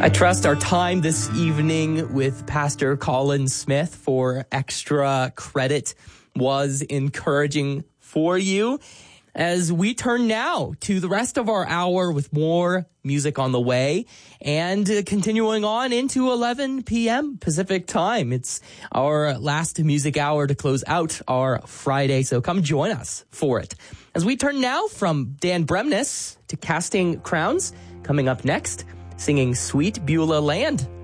I trust our time this evening with Pastor Colin Smith for Extra Credit was encouraging for you as we turn now to the rest of our hour with more music on the way and continuing on into 11 p.m. Pacific time. It's our last music hour to close out our Friday, so come join us for it. As we turn now from Dan Bremnes to Casting Crowns, coming up next, singing Sweet Beulah Land.